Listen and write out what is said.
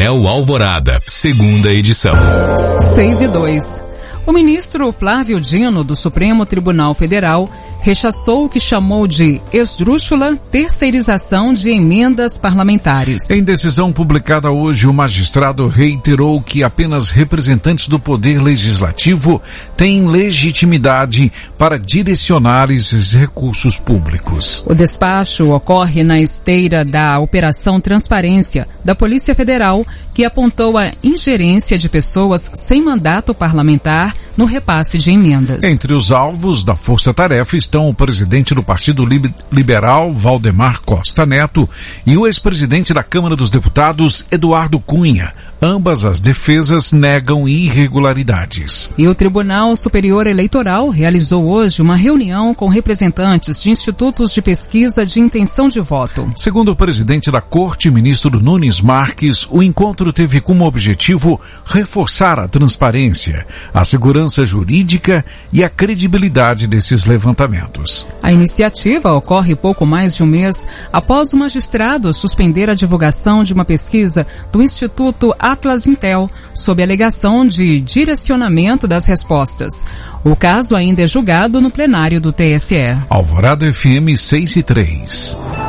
Painel Alvorada, segunda edição. 6:02. O ministro Flávio Dino, do Supremo Tribunal Federal, rechaçou o que chamou de esdrúxula terceirização de emendas parlamentares. Em decisão publicada hoje, o magistrado reiterou que apenas representantes do Poder Legislativo têm legitimidade para direcionar esses recursos públicos. O despacho ocorre na esteira da Operação Transparência da Polícia Federal, que apontou a ingerência de pessoas sem mandato parlamentar no repasse de emendas. Entre os alvos da força-tarefa estão o presidente do Partido Liberal, Valdemar Costa Neto, e o ex-presidente da Câmara dos Deputados, Eduardo Cunha. Ambas as defesas negam irregularidades. E o Tribunal Superior Eleitoral realizou hoje uma reunião com representantes de institutos de pesquisa de intenção de voto. Segundo o presidente da Corte, ministro Nunes Marques, o encontro teve como objetivo reforçar a transparência, a segurança jurídica e a credibilidade desses levantamentos. A iniciativa ocorre pouco mais de um mês após o magistrado suspender a divulgação de uma pesquisa do Instituto Atlas Intel, sob alegação de direcionamento das respostas. O caso ainda é julgado no plenário do TSE. Alvorada FM 6:03.